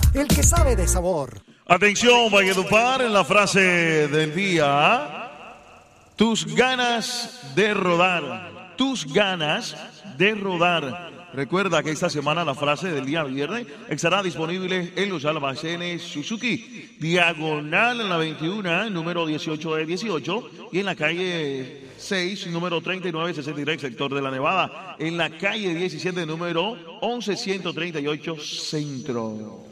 el que sabe de sabor. Atención, Valledupar, en la frase del día. Tus ganas de rodar. Tus ganas de rodar. Recuerda que esta semana la frase del día viernes estará disponible en los almacenes Suzuki, diagonal en la 21, número 18 de 18, y en la calle 6, número 3963, sector de la Nevada, en la calle 17, número 11138, centro.